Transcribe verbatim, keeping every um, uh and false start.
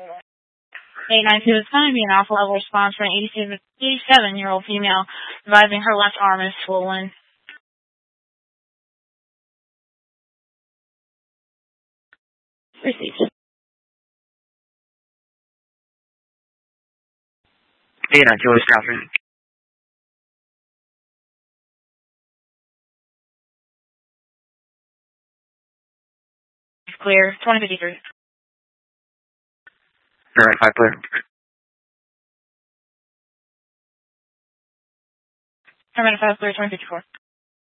eight nine two is going to be an alpha level response for an eighty-seven-year-old female, advising her left arm is swollen. Received. eight nine two is Catherine. Clear. twenty fifty-three. Alright, five clear. Terminal five clear. twenty fifty-four.